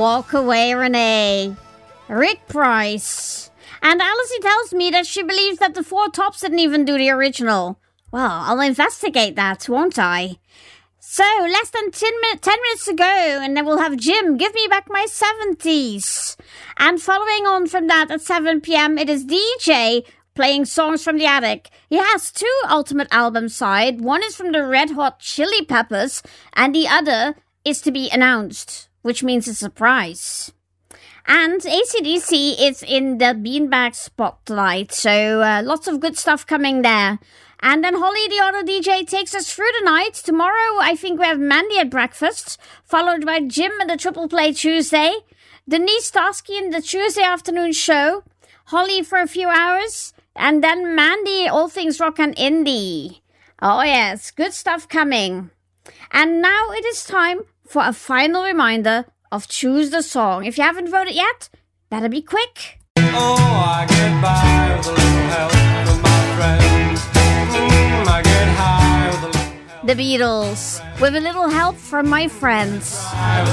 Walk Away Renee. Rick Price. And Alice tells me that she believes that the Four Tops didn't even do the original. Well, I'll investigate that, won't I? So, less than 10 minutes to go, and then we'll have Jim, Give Me Back My 70s. And following on from that at 7 p.m., it is DJ playing songs from the attic. He has two Ultimate Album side. One is from the Red Hot Chili Peppers, and the other is to be announced, which means a surprise. And AC/DC is in the Beanbag Spotlight, so lots of good stuff coming there. And then Holly, the auto DJ, takes us through the night. Tomorrow, I think we have Mandy at breakfast, followed by Jim and the Triple Play Tuesday, Denise Starsky in the Tuesday afternoon show, Holly for a few hours, and then Mandy, All Things Rock and Indie. Oh yes, good stuff coming. And now it is time for a final reminder of Choose the Song. If you haven't voted yet, better be quick. Oh, I get by with a little help from my friends. I get high with a little help. The Beatles, with a little help from my friends.